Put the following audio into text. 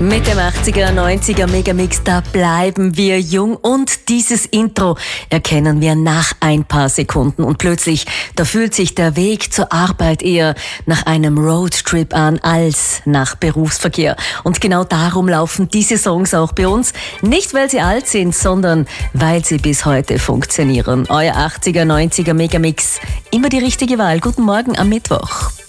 Mit dem 80er, 90er Megamix, da bleiben wir jung und dieses Intro erkennen wir nach ein paar Sekunden und plötzlich, da fühlt sich der Weg zur Arbeit eher nach einem Roadtrip an als nach Berufsverkehr. Und genau darum laufen diese Songs auch bei uns. Nicht, weil sie alt sind, sondern weil sie bis heute funktionieren. Euer 80er, 90er Megamix, immer die richtige Wahl. Guten Morgen am Mittwoch.